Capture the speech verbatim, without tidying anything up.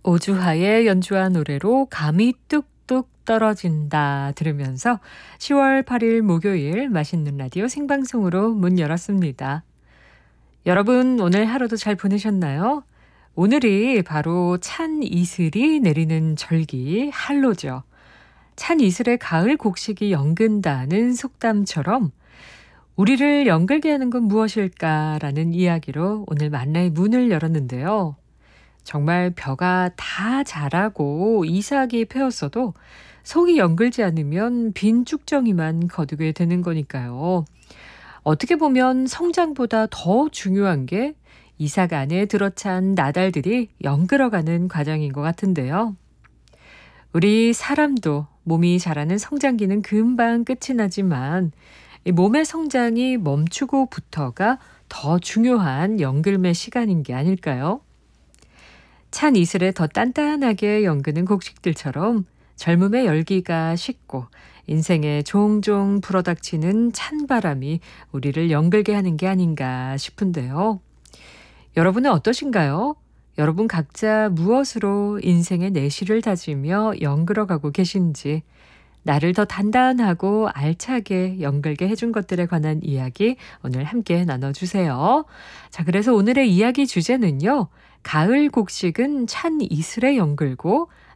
오주하의 연주한 노래로 감이 뚝뚝 떨어진다 들으면서 시월 팔일 목요일 맛있는 라디오 생방송으로 문 열었습니다. 여러분 오늘 하루도 잘 보내셨나요? 오늘이 바로 찬 이슬이 내리는 절기 한로죠. 찬 이슬에 가을 곡식이 연근다는 속담처럼 우리를 연글게 하는 건 무엇일까라는 이야기로 오늘 만나의 문을 열었는데요. 정말 벼가 다 자라고 이삭이 펴었어도 속이 연글지 않으면 빈 쭉정이만 거두게 되는 거니까요. 어떻게 보면 성장보다 더 중요한 게 이삭 안에 들어찬 나달들이 연글어가는 과정인 것 같은데요. 우리 사람도 몸이 자라는 성장기는 금방 끝이 나지만 이 몸의 성장이 멈추고부터가 더 중요한 연글매 시간인 게 아닐까요? 찬 이슬에 더 단단하게 연그는 곡식들처럼 젊음의 열기가 식고 인생에 종종 불어닥치는 찬바람이 우리를 연글게 하는 게 아닌가 싶은데요. 여러분은 어떠신가요? 여러분 각자 무엇으로 인생의 내실을 다지며 연글어가고 계신지, 나를 더 단단하고 알차게 연글게 해준 것들에 관한 이야기 오늘 함께 나눠주세요. 자, 그래서 오늘의 이야기 주제는요. 가을 곡식은 찬 이슬에 연글고